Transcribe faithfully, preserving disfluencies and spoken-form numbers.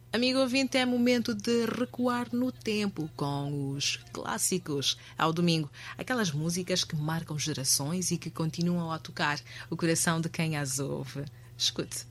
Amigo ouvinte, é momento de recuar no tempo com os clássicos. Ao domingo, aquelas músicas que marcam gerações e que continuam a tocar o coração de quem as ouve. Escute.